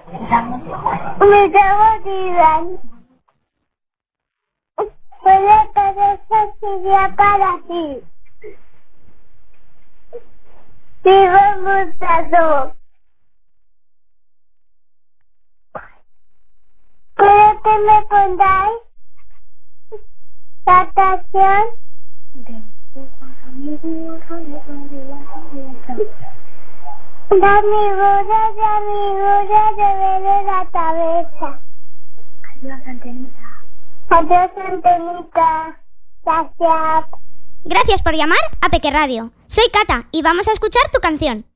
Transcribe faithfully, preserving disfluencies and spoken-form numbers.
Me llamo Dylan. Puede que eso sería para ti. Vivo mutado. ¿Puede que me pongáis la canción? La migura, la migura de ver la cabeza. Adiós, Antenita. Adiós, Antenita. Gracias. Gracias por llamar a Peque Radio. Soy Cata y vamos a escuchar tu canción.